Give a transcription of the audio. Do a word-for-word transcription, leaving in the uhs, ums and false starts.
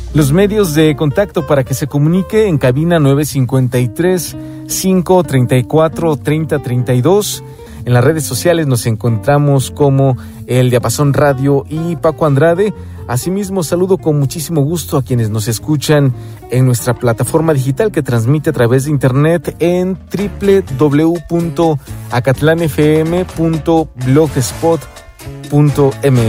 Los medios de contacto para que se comunique en cabina nueve cincuenta y tres, cinco treinta y cuatro, treinta treinta y dos. En las redes sociales nos encontramos como El Diapasón Radio y Paco Andrade. Asimismo, saludo con muchísimo gusto a quienes nos escuchan en nuestra plataforma digital que transmite a través de internet en doble u doble u doble u punto acatlan f m punto blogspot punto m